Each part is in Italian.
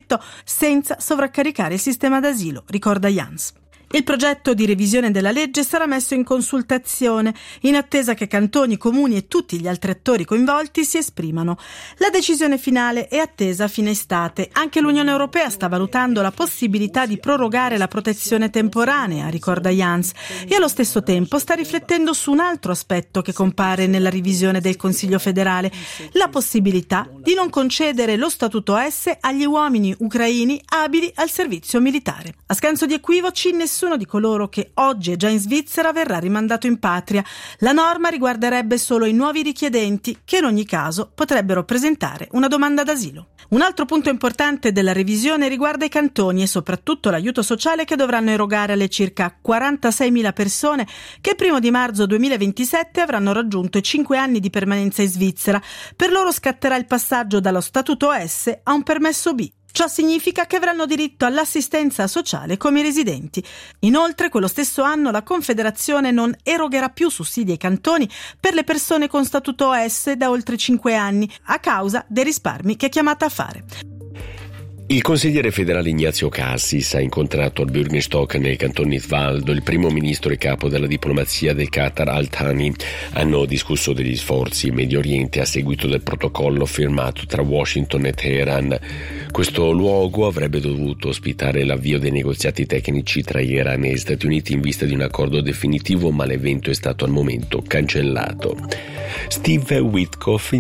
conflitto senza sovraccaricare il sistema d'asilo, ricorda Jans. Il progetto di revisione della legge sarà messo in consultazione, in attesa che cantoni, comuni e tutti gli altri attori coinvolti si esprimano. La decisione finale è attesa a fine estate. Anche l'Unione Europea sta valutando la possibilità di prorogare la protezione temporanea, ricorda Jans, e allo stesso tempo sta riflettendo su un altro aspetto che compare nella revisione del Consiglio federale, la possibilità di non concedere lo statuto S agli uomini ucraini abili al servizio militare. A scanso di equivoci, nessuno di coloro che oggi è già in Svizzera verrà rimandato in patria. La norma riguarderebbe solo i nuovi richiedenti che in ogni caso potrebbero presentare una domanda d'asilo. Un altro punto importante della revisione riguarda i cantoni e soprattutto l'aiuto sociale che dovranno erogare alle circa 46.000 persone che il 1 marzo 2027 avranno raggiunto i 5 anni di permanenza in Svizzera. Per loro scatterà il passaggio dallo statuto S a un permesso B. Ciò significa che avranno diritto all'assistenza sociale come i residenti. Inoltre, quello stesso anno la Confederazione non erogherà più sussidi ai cantoni per le persone con statuto S da oltre 5 anni a causa dei risparmi che è chiamata a fare. Il consigliere federale Ignazio Cassis ha incontrato al Bürgerstock nel canton Nidwalden il primo ministro e capo della diplomazia del Qatar Al-Thani. Hanno discusso degli sforzi in Medio Oriente a seguito del protocollo firmato tra Washington e Teheran. Questo luogo avrebbe dovuto ospitare l'avvio dei negoziati tecnici tra Iran e Stati Uniti in vista di un accordo definitivo, ma l'evento è stato al momento cancellato. Steve Witkoff,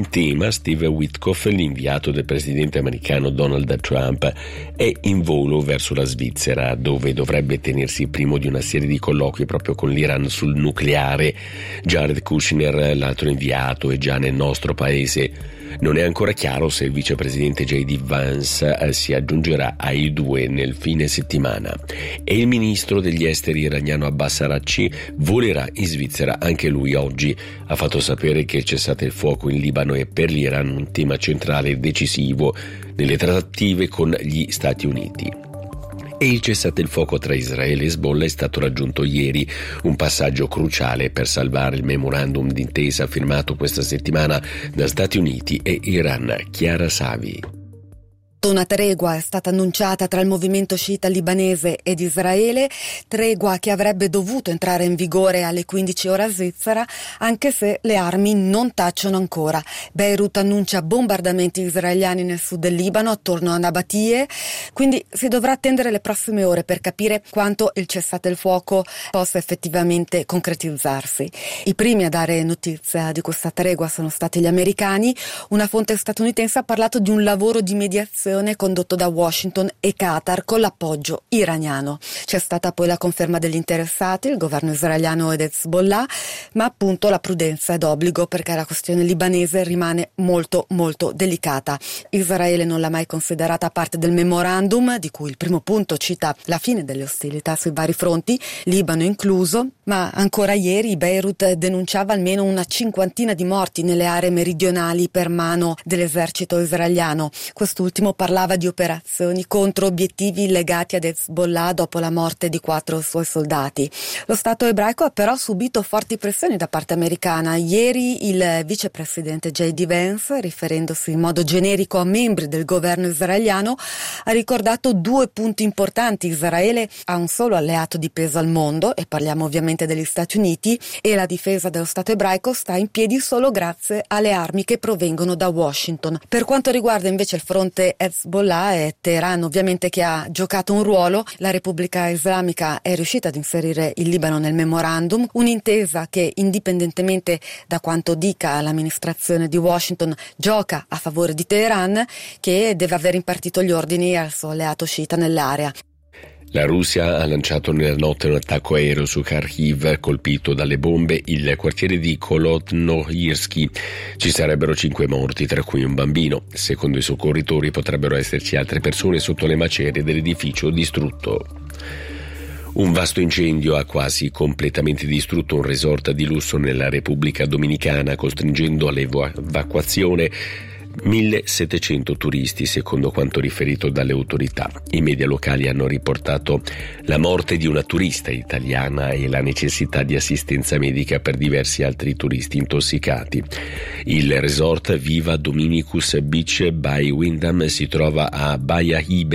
l'inviato del presidente americano Donald Trump, è in volo verso la Svizzera, dove dovrebbe tenersi il primo di una serie di colloqui proprio con l'Iran sul nucleare. Jared Kushner, l'altro inviato, è già nel nostro paese. Non è ancora chiaro se il vicepresidente J.D. Vance si aggiungerà ai due nel fine settimana. E il ministro degli esteri iraniano Abbas Araghchi volerà in Svizzera anche lui oggi. Ha fatto sapere che il cessate il fuoco in Libano è per l'Iran un tema centrale e decisivo nelle trattative con gli Stati Uniti. E il cessate il fuoco tra Israele e Hezbollah è stato raggiunto ieri, un passaggio cruciale per salvare il memorandum d'intesa firmato questa settimana da Stati Uniti e Iran. Chiara Savi. Una tregua è stata annunciata tra il movimento sciita libanese ed Israele, tregua che avrebbe dovuto entrare in vigore alle 15 ora svizzera, anche se le armi non tacciono ancora. Beirut annuncia bombardamenti israeliani nel sud del Libano, attorno a Nabatie, quindi si dovrà attendere le prossime ore per capire quanto il cessate il fuoco possa effettivamente concretizzarsi. I primi a dare notizia di questa tregua sono stati gli americani. Una fonte statunitense ha parlato di un lavoro di mediazione condotto da Washington e Qatar con l'appoggio iraniano. C'è stata poi la conferma degli interessati, il governo israeliano ed Hezbollah, ma appunto la prudenza è d'obbligo perché la questione libanese rimane molto molto delicata. Israele non l'ha mai considerata parte del memorandum, di cui il primo punto cita la fine delle ostilità sui vari fronti, Libano incluso, ma ancora ieri Beirut denunciava almeno una 50 di morti nelle aree meridionali per mano dell'esercito israeliano. Quest'ultimo parlava di operazioni contro obiettivi legati ad Hezbollah dopo la morte di 4 suoi soldati. Lo Stato ebraico ha però subito forti pressioni da parte americana. Ieri il vicepresidente J.D. Vance, riferendosi in modo generico a membri del governo israeliano, ha ricordato 2 punti importanti. Israele ha un solo alleato di peso al mondo, e parliamo ovviamente degli Stati Uniti, e la difesa dello Stato ebraico sta in piedi solo grazie alle armi che provengono da Washington. Per quanto riguarda invece il fronte Hezbollah e Teheran, ovviamente, che ha giocato un ruolo, la Repubblica Islamica è riuscita ad inserire il Libano nel memorandum, un'intesa che, indipendentemente da quanto dica l'amministrazione di Washington, gioca a favore di Teheran, che deve aver impartito gli ordini al suo alleato sciita nell'area. La Russia ha lanciato nella notte un attacco aereo su Kharkiv, colpito dalle bombe il quartiere di Kolodnohirski. Ci sarebbero 5 morti, tra cui un bambino. Secondo i soccorritori potrebbero esserci altre persone sotto le macerie dell'edificio distrutto. Un vasto incendio ha quasi completamente distrutto un resort di lusso nella Repubblica Dominicana, costringendo all'evacuazione 1.700 turisti, secondo quanto riferito dalle autorità. I media locali hanno riportato la morte di una turista italiana e la necessità di assistenza medica per diversi altri turisti intossicati. Il resort Viva Dominicus Beach by Wyndham si trova a Baia Ibe,